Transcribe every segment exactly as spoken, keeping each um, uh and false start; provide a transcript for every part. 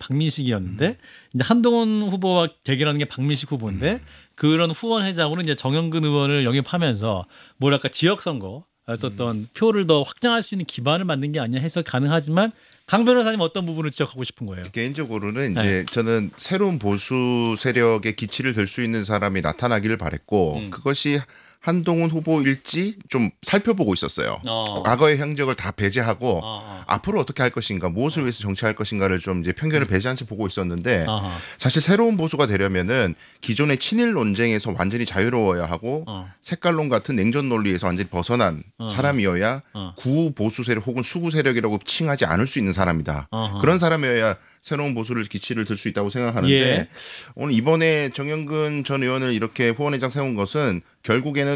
박민식이었는데 음. 이제 한동훈 후보와 대결하는 게 박민식 후보인데 음. 그런 후원 회장으로 이제 정영근 의원을 영입하면서 뭐랄까 지역 선거 그래서 어떤 음. 표를 더 확장할 수 있는 기반을 만든 게 아니냐 해서 가능하지만 강 변호사님 어떤 부분을 지적하고 싶은 거예요? 개인적으로는 이제 네. 저는 새로운 보수 세력의 기치를 들 수 있는 사람이 나타나기를 바랬고 음. 그것이 한동훈 후보일지 좀 살펴보고 있었어요. 어. 과거의 행적을 다 배제하고 어, 어. 앞으로 어떻게 할 것인가, 무엇을 위해서 정치할 것인가를 좀 이제 편견을 배제한 채 보고 있었는데 어허. 사실 새로운 보수가 되려면은 기존의 친일 논쟁에서 완전히 자유로워야 하고 어. 색깔론 같은 냉전 논리에서 완전히 벗어난 어. 사람이어야 사람이어야 어. 구우 보수 세력 혹은 수구 세력이라고 칭하지 않을 수 있는 사람이다. 어허. 그런 사람이어야 새로운 보수를 기치를 들 수 있다고 생각하는데 예. 오늘 이번에 정영근 전 의원을 이렇게 후원회장 세운 것은 결국에는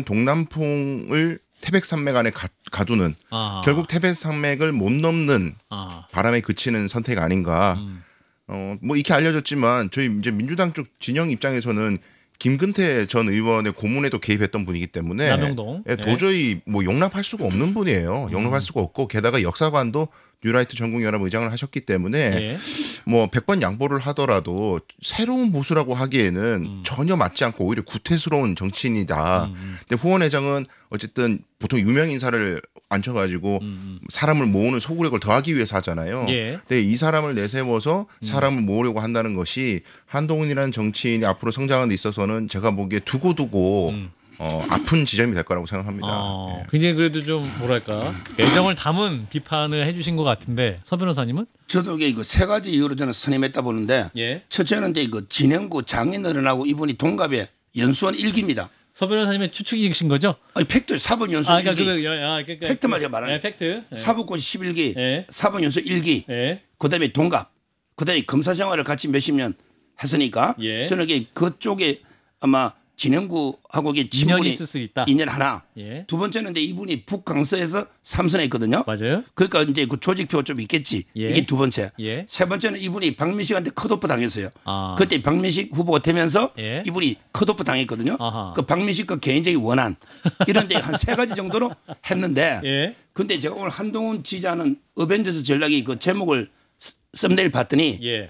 동남풍을 태백산맥 안에 가, 가두는 아하. 결국 태백산맥을 못 넘는 아하. 바람에 그치는 선택 아닌가. 음. 어, 뭐 이렇게 알려졌지만 저희 이제 민주당 쪽 진영 입장에서는 김근태 전 의원의 고문에도 개입했던 분이기 때문에 남영동. 예, 도저히 뭐 용납할 수가 없는 분이에요. 용납할 수가 없고 게다가 역사관도 뉴라이트 전국연합 의장을 하셨기 때문에 예. 뭐 백 번 양보를 하더라도 새로운 보수라고 하기에는 음. 전혀 맞지 않고 오히려 구태스러운 정치인이다. 음. 근데 후원회장은 어쨌든 보통 유명 인사를 앉혀가지고 음. 사람을 모으는 소구력을 더하기 위해서 하잖아요. 예. 근데 이 사람을 내세워서 사람을 모으려고 한다는 것이 한동훈이라는 정치인이 앞으로 성장하는 데 있어서는 제가 보기에 두고두고 음. 어, 아픈 지점이 될 거라고 생각합니다. 어, 예. 굉장히 그래도 좀 뭐랄까 애정을 담은 비판을 해주신 것 같은데 서 변호사님은? 저도 이게 이거 세 가지 이유로 저는 선임했다 보는데 예. 첫째는 이제 이거 진행구 장인어른하고 이분이 동갑의 연수원 일기입니다. 서 변호사님의 추측이신 거죠? 아니 팩트 사법 연수 아, 일기. 그러니까 그거 여- 아, 그러니까 팩트만 그- 제가 말하는 예, 팩트. 예. 사법고시 십일 기, 예. 사법 연수 일 기, 예. 그다음에 동갑, 그다음에 검사 생활을 같이 몇십 년 했으니까 예. 저는 이게 그쪽에 아마 진행구하고 이게 인연이 친분이 있을 수 있다. 인연 하나. 예. 두 번째는 이제 이분이 북강서에서 삼선했거든요. 맞아요. 그러니까 이제 그 조직표 좀 있겠지. 예. 이게 두 번째. 예. 세 번째는 이분이 박민식한테 컷오프 당했어요. 아. 그때 박민식 후보가 되면서 예. 이분이 컷오프 당했거든요. 아하. 그 박민식 그 개인적인 원한 이런 데 한 세 가지 정도로 했는데 예. 근데 제가 오늘 한동훈 지자는 어벤져스 전략이 그 제목을 스- 썸네일 봤더니 예.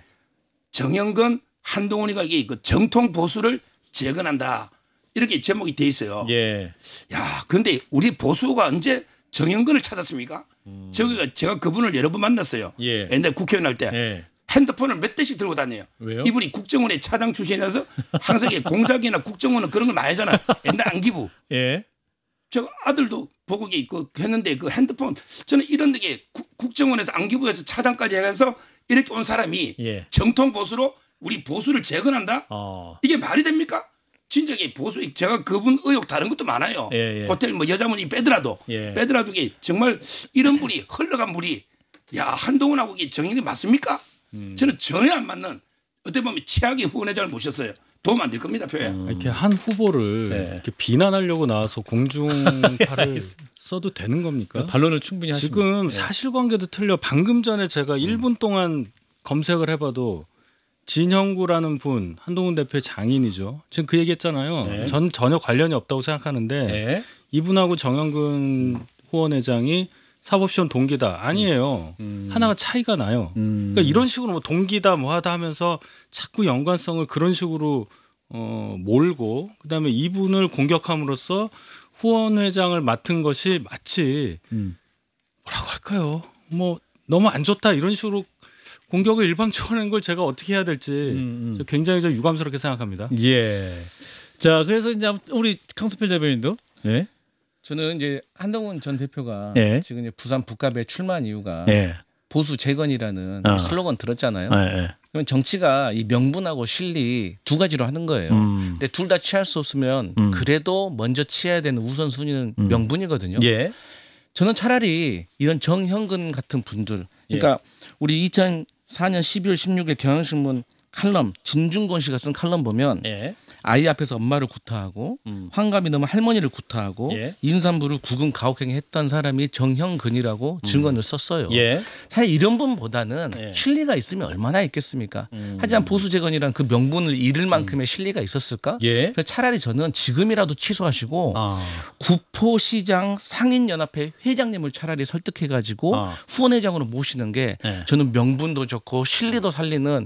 정영근 한동훈이가 이게 그 정통 보수를 재건한다. 이렇게 제목이 돼 있어요. 예. 야, 근데 우리 보수가 언제 정영근을 찾았습니까? 저기가 제가 그분을 여러 번 만났어요. 음. 예. 옛날 국회의원 할 때 예. 핸드폰을 몇 대씩 들고 다녀요. 왜요? 이분이 국정원의 차장 출신이라서 항상 이게 공작이나 국정원은 그런 걸 많이 하잖아. 옛날 안기부. 예. 저 아들도 보고 있고 했는데 그 핸드폰 저는 이런 게 국정원에서 안기부에서 차장까지 해서 이렇게 온 사람이 예. 정통 보수로 우리 보수를 재건한다? 어. 이게 말이 됩니까? 진짜 이게 보수 제가 그분 의혹 다른 것도 많아요. 예, 예. 호텔 뭐 여자분이 빼더라도 예. 빼더라도 이게 정말 이런 분이 흘러간 분이 야 한동훈하고 이게 정형이 맞습니까? 음. 저는 전혀 안 맞는 어떻게 보면 최악의 후원회장을 모셨어요. 도움 안 될 겁니다, 표에. 음. 이렇게 한 후보를 네. 이렇게 비난하려고 나와서 공중파를 써도 되는 겁니까? 반론을 충분히 하시고 지금 사실관계도 틀려. 방금 전에 제가 일 분 동안 검색을 해봐도 진형구라는 분, 한동훈 대표의 장인이죠. 지금 그 얘기했잖아요. 네. 전 전혀 관련이 없다고 생각하는데 예. 이분하고 정영근 후원회장이 사법시험 동기다. 아니에요. 음. 하나가 차이가 나요. 음. 그러니까 이런 식으로 뭐 동기다 뭐하다 하면서 자꾸 연관성을 그런 식으로 어, 몰고 그다음에 이분을 공격함으로써 후원회장을 맡은 것이 마치 음. 뭐라고 할까요? 뭐 너무 안 좋다 이런 식으로 공격을 일방적으로 하는 걸 제가 어떻게 해야 될지 음, 음. 굉장히 저 유감스럽게 생각합니다. 예. 자, 그래서 이제 우리 강수필 대변인도 예. 저는 이제 한동훈 전 대표가 예. 지금 이제 부산 북갑에 출마한 이유가 예. 보수 재건이라는 어. 슬로건 들었잖아요. 예. 예. 그러면 정치가 이 명분하고 실리 두 가지로 하는 거예요. 음. 근데 둘 다 취할 수 없으면 음. 그래도 먼저 취해야 되는 우선순위는 음. 명분이거든요. 예. 저는 차라리 이런 정형근 같은 분들, 그러니까 우리 이천사 년 십이월 십육일 경향신문 칼럼 진중권 씨가 쓴 칼럼 보면 예. 아이 앞에서 엄마를 구타하고 음. 환갑이 넘어 할머니를 구타하고 예. 임산부를 구금 가혹행위 했던 사람이 정형근이라고 증언을 썼어요. 예. 사실 이런 분보다는 예. 실리가 있으면 얼마나 있겠습니까? 음. 하지만 보수재건이란 그 명분을 잃을 만큼의 실리가 있었을까? 예. 그래서 차라리 저는 지금이라도 취소하시고 아. 구포시장 상인연합회 회장님을 차라리 설득해가지고 아. 후원회장으로 모시는 게 예. 저는 명분도 좋고 실리도 살리는